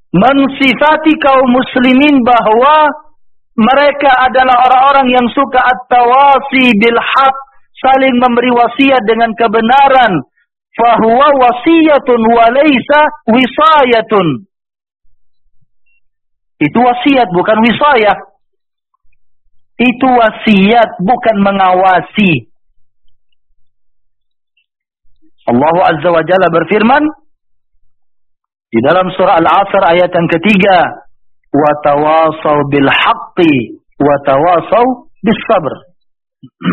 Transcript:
mensifati kaum muslimin bahwa mereka adalah orang-orang yang suka at-tawasi bil haq, saling memberi wasiat dengan kebenaran. Fahuwa wasiyatun wa laysa wisayatun. Itu wasiat, bukan wisayah. Itu wasiat, bukan mengawasi. Allah Azza wa Jalla berfirman di dalam surah Al-Asr ayat yang ketiga, wa tawasaw bil haqqi wa tawasaw bis sabr.